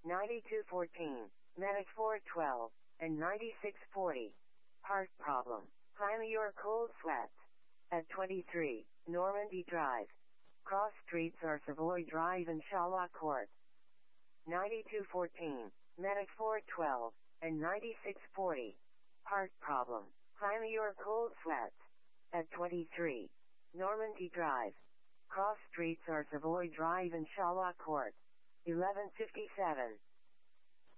9214, Medic 412, and 9640. Heart problem. Climb your cold sweats. At 23, Normandy Drive. Cross streets are Savoy Drive and Shalwa Court. 9214, Medic 412, and 9640. Heart problem. Climb your cold sweats. At 23, Normandy Drive. Cross streets are Savoy Drive and Shalwa Court. 1157.